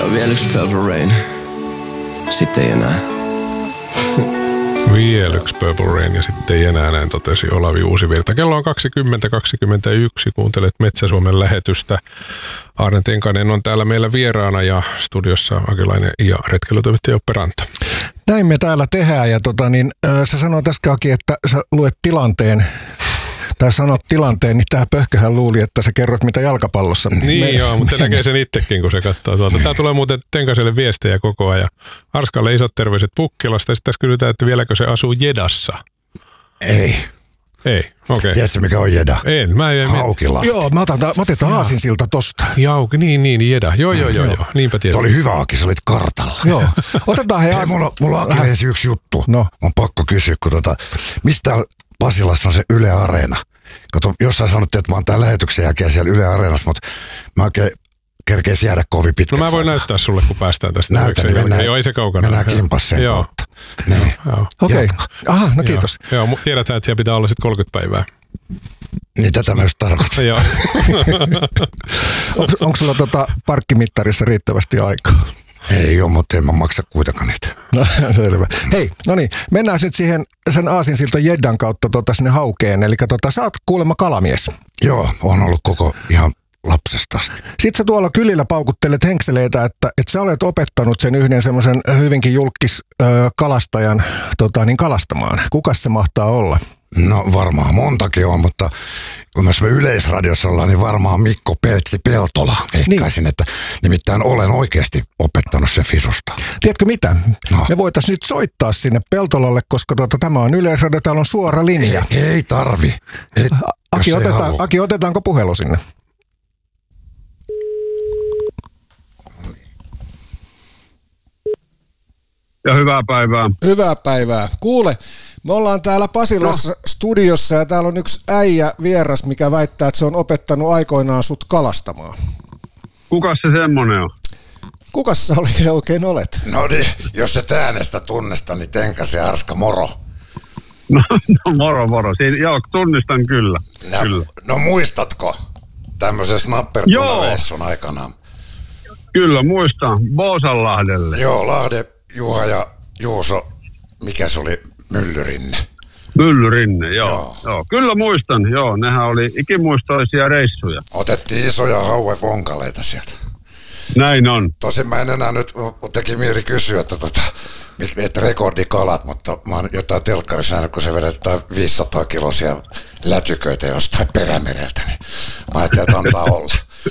Vielä yksi Purple Rain. Sitten ei enää. Vielä yksi Purple Rain ja sitten ei enää, näin totesi Olavi Uusivirta. Kello on 20:21. Kuuntelet Metsä-Suomen lähetystä. Aarne Tenkanen on täällä meillä vieraana ja studiossa Akilainen ja retkeilytoimittaja Joppe Ranta. Näin me täällä tehdään ja sä sanoit äskenkin, että sä luet tilanteen. Tai sanot tilanteen, niin tää pöhköhän luuli, että sä kerrot mitä jalkapallossa. Joo, mutta se näkee sen itsekin, kun se katsoo tuolta. Tää tulee muuten Tenkaselle viestejä koko ajan. Arskalle isot terveiset Pukkilasta. Sitten tässä kysytään, että vieläkö se asuu Jedassa. Ei. Ei, okei. Okay. Tiedätkö mikä on Jeda? En. Haukilahti. Joo, me otetaan aasinsilta tosta. Niin, Jeda. Joo. Niinpä tiedän. Tuo oli hyvä, Aki, sä olit kartalla. Joo. Otetaan mulla on Aki yksi juttu. No. On pakko kysyä, kun mistä Pasilassa on se Yle Areena? Kato, jossain sanottiin, että mä oon tämän lähetyksen jälkeen siellä Yle Areenassa, mutta mä oikein kerkeis jäädä kovin pitkäksi. No mä voin näyttää sulle, kun päästään tästä. Näytä, niin ei se kaukana. Mennään kimpas sen kautta. Niin. Okei. Aha, no kiitos. Joo, tiedetään, että siellä pitää olla sitten 30 päivää. Niin tätä mä just tarkoitan. Joo. Onko sulla parkkimittarissa riittävästi aikaa? Ei ole, mutta en mä maksa kuitenkaan niitä. No, selvä. Hei, no niin, mennään sitten siihen sen aasinsilta Jeddan kautta sinne Haukeen. Eli sä oot kuulemma kalamies. Joo, on ollut koko ihan lapsesta asti. Sitten sä tuolla kylillä paukuttelet henkseleitä, että sä olet opettanut sen yhden semmoisen hyvinkin julkis kalastajan kalastamaan. Kukas se mahtaa olla? No varmaan montakin on, mutta kun me Yleisradiossa ollaan, niin varmaan Mikko Peltsi-Peltola veikkaisin, niin. Että nimittäin olen oikeasti opettanut sen fisusta. Tiedätkö mitä? No. Me voitaisiin nyt soittaa sinne Peltolalle, koska tämä on Yleisradio, täällä on suora linja. Ei tarvi. Aki, otetaanko puhelu sinne? Ja hyvää päivää. Hyvää päivää. Kuule, me ollaan täällä Pasilassa studiossa ja täällä on yksi äijä vieras, mikä väittää, että se on opettanut aikoinaan sut kalastamaan. Kukas se semmonen on? Kukas sä oikein olet? No niin, jos et äänestä tunnista, niin Tenkasen Arska, moro. No moro. Joo, tunnistan kyllä. No muistatko tämmöisen snappertunareissun aikanaan? Kyllä, muistan. Boosanlahdelle. Joo, Lahden Juha ja Juuso, mikä se oli, Myllyrinne, joo. Kyllä muistan, joo. Nehän oli ikimuistoisia reissuja. Otettiin isoja hauevonkaleita sieltä. Näin on. Tosin mä en enää nyt, teki mieli kysyä, että rekordikalat, mutta mä oon jotain telkkarissa nähnyt, kun se vedetään 500 kiloisia lätyköitä jostain perämereltä, niin mä ajattelin, että antaa olla.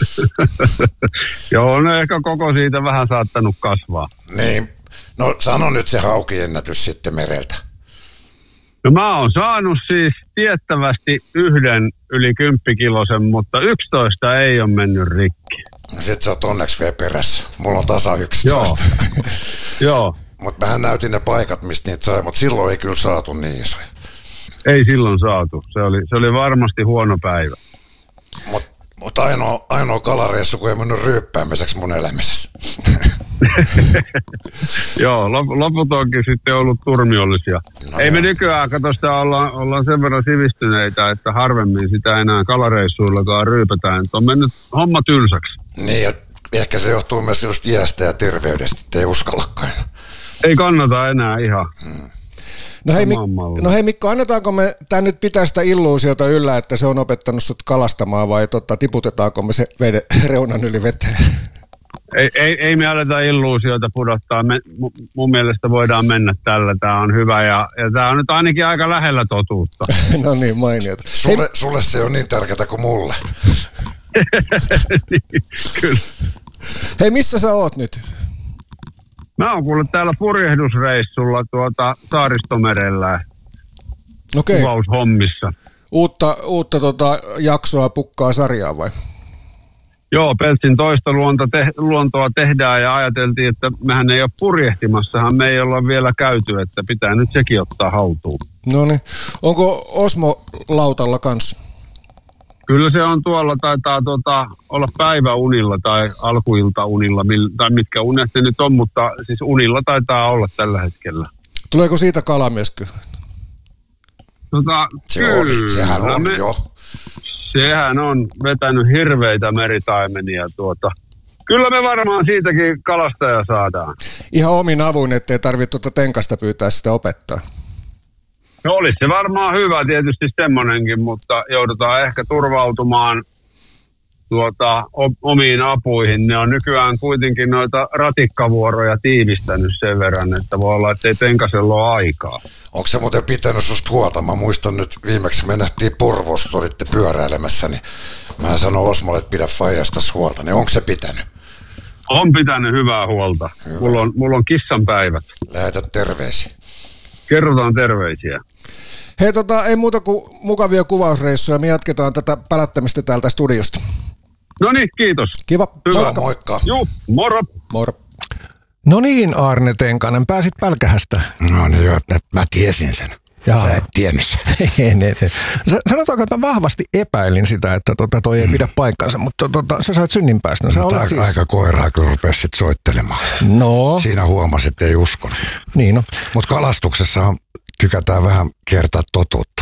Joo, no ehkä koko siitä vähän saattanut kasvaa. Niin, no sano nyt se haukiennätys sitten mereltä. No mä oon saanut siis tiettävästi yhden yli 10-kilosen, mutta 11 ei ole mennyt rikki. No sit sä oot onneksi vielä perässä. Mulla on tasa 11. Joo. Mutta mähän näytin ne paikat, mistä niitä sai, mutta silloin ei kyllä saatu niin isoja. Ei silloin saatu. Se oli varmasti huono päivä. Mutta ainoa kalareissu, kun ei mennyt ryyppäämiseksi mun elämisessä. Joo, loput onkin sitten ollut turmiollisia. No ei me nykyään, kato sitä ollaan sen verran sivistyneitä, että harvemmin sitä enää kalareissuillakaan ryypätään. On mennyt homma tylsäksi. Niin, ja ehkä se johtuu myös just iästä ja terveydestä, ettei uskallakaan. Ei kannata enää ihan. No hei Mikko, annetaanko me tää nyt pitää sitä illuusiota yllä, että se on opettanut sut kalastamaan vai tiputetaanko me se reunan yli veteen? Ei me aleta illuusioita pudottaa. Mun mielestä voidaan mennä tällä. Tää on hyvä ja tää on nyt ainakin aika lähellä totuutta. No niin, mainiota. Sulle se on niin tärkeää kuin mulle. Kyllä. Hei, missä sä oot nyt? Mä oon kuullut täällä purjehdusreissulla Saaristomerellä. Okei. Kuvaushommissa. Uutta jaksoa pukkaa sarjaa vai? Joo, Peltsin toista luontoa tehdään ja ajateltiin, että mehän ei ole purjehtimassahan, me ei olla vielä käyty, että pitää nyt sekin ottaa haltuun. No niin. Onko Osmo lautalla kanssa? Kyllä se on tuolla, taitaa olla päiväunilla tai alkuiltaunilla, tai mitkä unet ne nyt on, mutta siis unilla taitaa olla tällä hetkellä. Tuleeko siitä kalamesky? Sehän on jo. Sehän on vetänyt hirveitä meritaimenia Kyllä me varmaan siitäkin kalastaja saadaan. Ihan omin avuin, ettei tarvitse tenkasta pyytää sitä opettaa. No olisi se varmaan hyvä tietysti semmoinenkin, mutta joudutaan ehkä turvautumaan omiin apuihin. Ne on nykyään kuitenkin noita ratikkavuoroja tiivistänyt sen verran, että voi olla, että ei tenkasella ole aikaa. Onko se muuten pitänyt susta huolta? Mä muistan nyt viimeksi me nähtiin Porvoossa, kun olitte pyöräilemässä, niin mä sanoin Osmolle, että pidä faijastas huolta. Niin onko se pitänyt? On pitänyt hyvää huolta. Hyvä. Mulla on kissan päivät. Lähetä terveisiä. Kerrotaan terveisiä. Hei, ei muuta kuin mukavia kuvausreissuja. Me jatketaan tätä pälättämistä täältä studiosta. No niin, kiitos. Kiva. Hyvä. Moikka. Juu, moro. Moro. No niin, Aarne Tenkanen, pääsit Pälkähästä. No niin, joo, mä tiesin sen. Jaa. Sä et tiennyt sen. Sanotaanko, että mä vahvasti epäilin sitä, että toi ei pidä paikkansa, mutta sä sait synninpäästön. Sä olet siis... Aika koiraa, kun rupesi sit soittelemaan. No. Siinä huomasi, että ei uskonut. Niin no. Mutta kalastuksessahan tykätään vähän kertaa totuutta.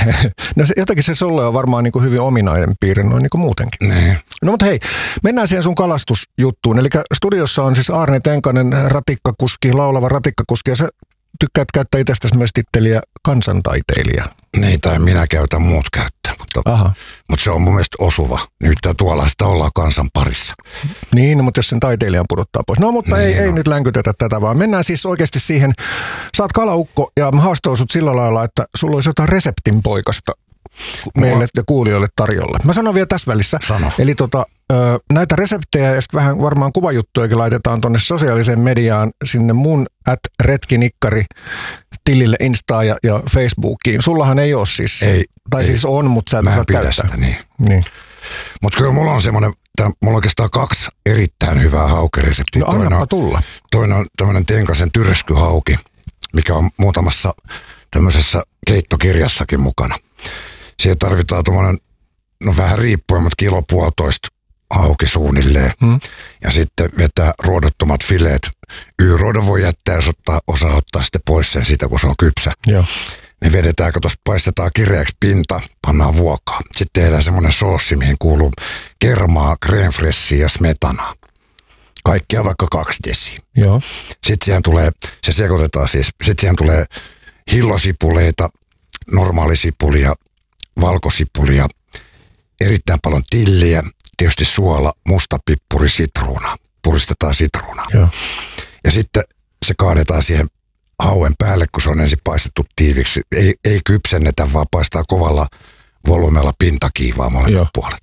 No jotenkin se sulle on varmaan niin kuin hyvin ominainen piirre noin niin kuin muutenkin. Niin. No mutta hei, mennään siihen sun kalastusjuttuun. Eli studiossa on siis Aarne Tenkanen, ratikkakuski, laulava ratikkakuski, ja sä tykkäät käyttää itsestäsi myös titteliä kansantaiteilija. Niin, tai minä käytän, muut käyttää. Mutta se on mun mielestä osuva. Nyt tuolla sitä ollaan kansan parissa. Niin, mutta jos sen taiteilijan pudottaa pois. No, mutta niin, ei nyt länkytetä tätä, vaan mennään siis oikeasti siihen. Sä oot kalaukko ja mä haastoin sut sillä lailla, että sulla olisi jotain reseptin poikasta meille ja kuulijoille tarjolla. Mä sanon vielä tässä välissä. Sano. Eli näitä reseptejä ja sitten vähän varmaan kuvajuttujakin laitetaan tonne sosiaaliseen mediaan sinne mun @retkinikkari tilille Instaan ja Facebookiin. Sullahan ei ole siis. Tai siis on, mutta sä et osaa käyttää. Sitä, niin. Mutta kyllä mulla on semmoinen, mulla on oikeastaan 2 erittäin hyvää haukereseptiä. No annapa tulla. Toinen on tämmöinen Tenkasen tyreskyhauki, mikä on muutamassa tämmöisessä keittokirjassakin mukana. Siihen tarvitaan tuommoinen, no vähän riippuen, mutta 1,5 hauki suunnilleen. Ja sitten vetää ruodottomat fileet. Y-ruodon voi jättää, jos osaa ottaa sitten pois sen siitä, kun se on kypsä. Joo. Ne vedetään, kun tuossa paistetaan kireäksi pinta, pannaan vuokaa. Sitten tehdään semmoinen soossi, mihin kuuluu kermaa, crème fraîchea ja smetanaa. Kaikkia vaikka 2 desiä. Joo. Sitten siihen tulee, se sekoitetaan siis, sitten siihen tulee hillosipuleita, normaalisipulia, valkosipulia, erittäin paljon tilliä, tietysti suola, mustapippuri, sitruuna. Puristetaan sitruunaa. Joo. Ja sitten se kaadetaan siihen hauen päälle, kun se on ensin paistettu tiiviksi. Ei kypsennetä, vaan paistaa kovalla volyymella pintakiivaa molemmat puolet.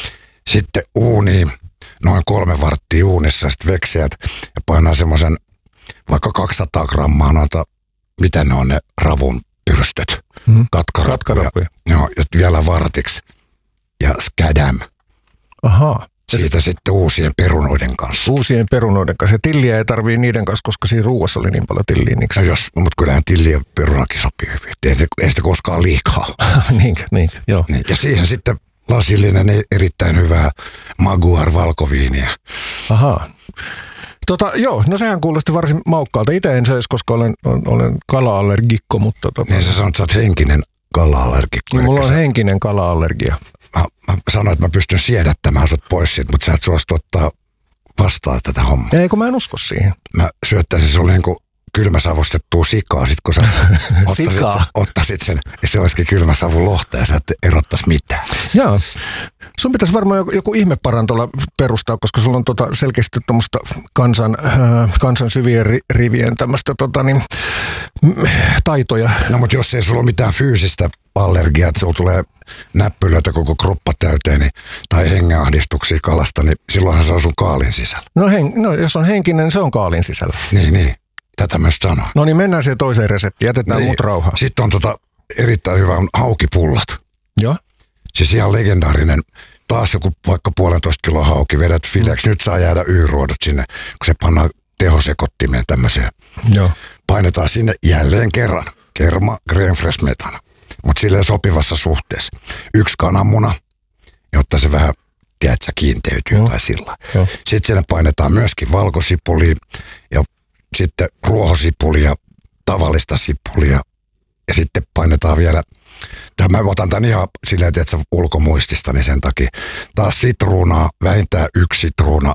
Sitten uuniin, noin 3 varttia uunissa, sitten vekseät ja painaa semmoisen vaikka 200 grammaa noita, mitä ne on ne ravun pyrstöt, katkarapuja. Joo, ja vielä vartiksi ja skadam. Ahaa. Siitä sitten uusien perunoiden kanssa. Uusien perunoiden kanssa. Ja tilliä ei tarvii niiden kanssa, koska siinä ruuassa oli niin paljon tilliä. No mutta kyllähän tilli ja perunakin sopii hyvin. Ei sitä koskaan liikaa. niin, joo. Niin, ja siihen sitten lasillinen erittäin hyvää Maguar valkoviiniä. Ahaa. Joo, no sehän kuulosti varsin maukkaalta. Itse en söisi, koska olen kala-allergikko, mutta... Niin sä sanot, että sä oot henkinen kala-allergikko. Niin, mulla on henkinen kala-allergia. Mä sanoin, että mä pystyn siedättämään sut pois siitä, mutta sä et suostu ottaa vastaan tätä hommaa. Ei, kun mä en usko siihen. Mä syöttäisin sulle niin kuin kylmäsavustettua sikaa, sit kun sä ottaisit sen, ja se olisikin kylmäsavun lohta, ja sä et erottaisi mitään. Joo. Sun pitäisi varmaan joku ihmeparantola perustaa, koska sulla on selkeästi tuommoista kansan syvien rivien tämmöistä taitoja. No mutta jos ei sulla ole mitään fyysistä allergiaa, että sulla tulee näppylöitä koko kroppa täyteen tai hengenahdistuksia kalasta, niin silloinhan se on sun kaalin sisällä. No jos on henkinen, niin se on kaalin sisällä. Niin. Tätä myös sanoo. No niin, mennään siihen toiseen reseptiin. Jätetään niin. Mut rauhaan. Sitten on erittäin hyvä on haukipullat. Joo. Siis ihan legendaarinen. Taas joku vaikka 1,5 kiloa hauki, vedät fileeksi. Nyt saa jäädä Y-ruodot sinne, kun se pannaan tehosekottimeen tämmöiseen. Joo. Painetaan sinne jälleen kerran. Kerma, crème fraîche, smetana. Mutta silleen sopivassa suhteessa. 1 kananmuna, jotta se vähän, tiedätkö, kiinteytyy tai sillä. Sitten sinne painetaan myöskin valkosipulia ja sitten ruohosipulia, tavallista sipulia ja sitten painetaan vielä, mä otan tämän ihan silleen, että ulkomuistista, niin sen takia taas sitruunaa, vähintään 1 sitruuna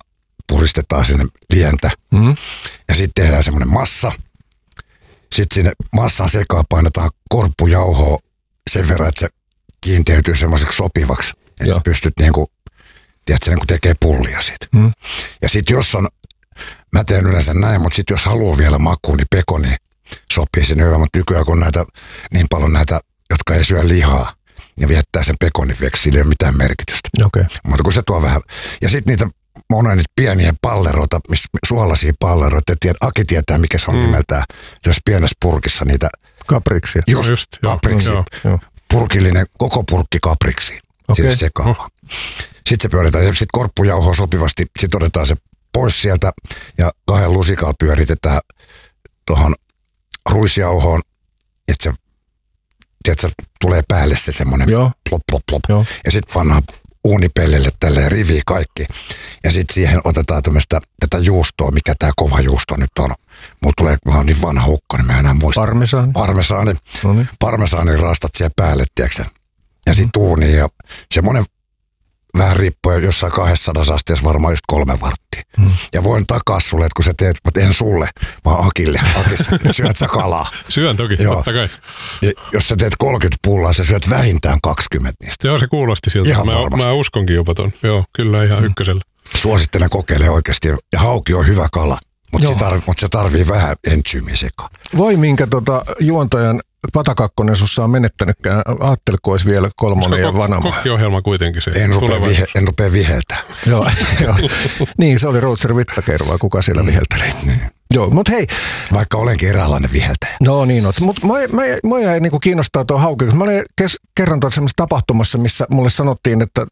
puristetaan sinne lientä. Ja sitten tehdään semmoinen massa. Sitten sinne massan sekaan painetaan korppujauhoa sen verran, että se kiinteytyy semmoiseksi sopivaksi. Että sä pystyt niinku, tiedätkö, niin kuin tekee pullia siitä. Ja sitten jos on, mä teen yleensä näin, mutta sitten jos haluaa vielä makuun, niin pekoni sopii sinne hyvä. Mutta nykyään kun näitä, niin paljon näitä, jotka ei syö lihaa, ja viettää sen pekonin veksi, sillä ei ole mitään merkitystä. Okay. Mutta kun se tuo vähän. Ja sitten niitä monen niitä pieniä palleroita, suolaisia palleroita. Aki tietää, mikä se on nimeltään. Jos pienessä purkissa niitä. Kapriksia. Just kapriksi. Purkillinen, koko purkki kapriksi. Sinne sekaavaan. Sitten se pyöritään. Ja sitten korppujauhoa sopivasti. Sitten otetaan se pois sieltä. Ja 2 lusikalla pyöritetään tuohon ruisjauhoon. Että se, tiedätkö, tulee päälle se semmoinen plop, plop, plop. Ja sitten pannaan uunipellille tälleen riviin kaikki. Ja sitten siihen otetaan tätä juustoa, mikä tämä kova juusto nyt on. Mä oon niin vanha ukko, niin mä enää muista. Parmesaani. Parmesaani rastat siihen päälle, tiedätkö? Ja sitten uuniin ja semmoinen vähän riippuen jossain 200 asteessa varmaan just 3 varttia. Ja voin takaa sulle, että kun sä teet, mutta en sulle, vaan Akille. Syöt sä kalaa. Syön toki, totta kai. Ja jos sä teet 30 pullaa, sä syöt vähintään 20 niistä. Joo, se kuulosti siltä. Mä uskonkin jopa ton. Joo, kyllä ihan ykkösellä. Suosittelen kokeilemaan oikeasti. Ja hauki on hyvä kala, mutta se tarvii vähän entsyymiä sekaan. Voi minkä juontajan patakakkonen sussa on menettänytkään. Ajattelin, kun olisi vielä 3 ja vanama. Kokkiohjelma kuitenkin se. En rupea viheltää. Joo. Niin, se oli Roger Vittakervaa, kuka siellä vihelteli. Joo, mutta hei. Vaikka olenkin eräänlainen viheltäjä. No niin, mutta mua jäi niinku kiinnostaa tuo hauki. Mä olin kerran semmoisessa tapahtumassa, missä mulle sanottiin, että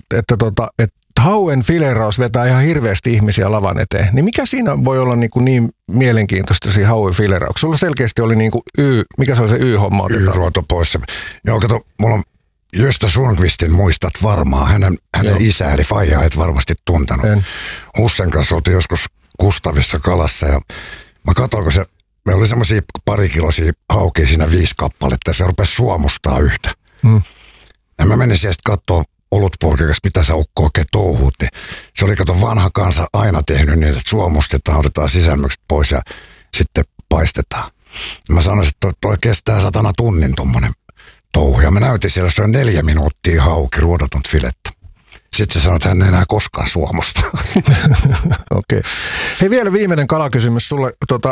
hauen fileraus vetää ihan hirveästi ihmisiä lavan eteen. Niin mikä siinä voi olla niin mielenkiintoista siinä hauen filerauksessa? Sulla selkeästi oli mikä se oli se Y-homma? Y-ruoto pois. Joo, kato, mulla on Gösta Sundqvistin muistat varmaan. Hänen isä eli faija et varmasti tuntenut. Hussen kanssa oltiin joskus Kustavissa kalassa ja mä katsoin, kun me oli semmosia parikiloisia haukia siinä 5 kappaletta ja se rupesi suomustaa yhtä. Ja mä menin sieltä katsoa olutpurkikasta, mitä sä ukko oikein touhuutti. Se oli, kato, vanha kansa aina tehnyt niin, että suomustetaan, otetaan sisällykset pois ja sitten paistetaan. Mä sanoisin, että toi kestää 100 tunnin tommonen touhu. Ja mä näytin siellä, se on 4 minuuttia hauki, ruodotonta filettä. Sitten se sanoi, että hän ei enää koskaan suomusta. Okei. Hei, vielä viimeinen kalakysymys sulle.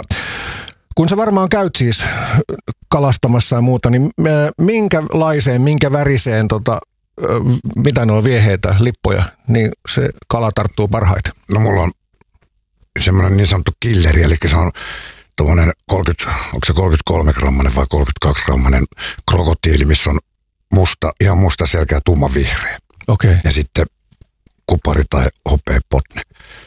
Kun sä varmaan käyt siis kalastamassa ja muuta, niin minkälaiseen, minkä väriseen, mitä ne on vieheitä, lippoja, niin se kala tarttuu parhaiten? No mulla on semmoinen niin sanottu killeri, eli se on tuommoinen 33-grammanen vai 32-grammanen krokotiili, missä on ihan musta selkeä tumma vihreä. Okay. Ja sitten kupari tai hopea potne.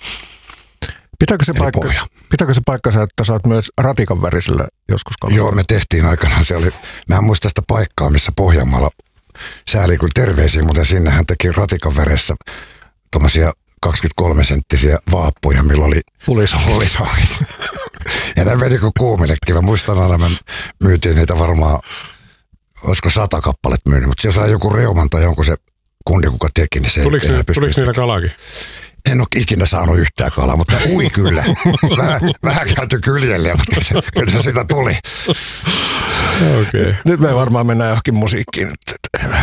Pitääkö se paikkansa, että sä oot myös ratikan värisellä joskus kalassa? Joo, me tehtiin aikanaan. Mä en muista sitä paikkaa, missä Pohjanmaalla sääli kyllä terveisiä, mutta sinne hän teki ratikan väressä tommosia 23-senttisiä vaappuja, millä oli pulisahit. Ja ne meni kuin kuumillekin. Mä muistan aina, me myytiin niitä varmaan, olisiko 100 kappalet myynyt, mutta siellä sai joku reuman tai jonkun se kundi, kuka teki, niin se Tuliko niillä kalaakin? En ole ikinä saanut yhtään kalaa, mutta ui kyllä. Vähän käyty kyljelle, mutta kyllä se sitä tuli. Okay. Nyt me varmaan mennään johonkin musiikkiin.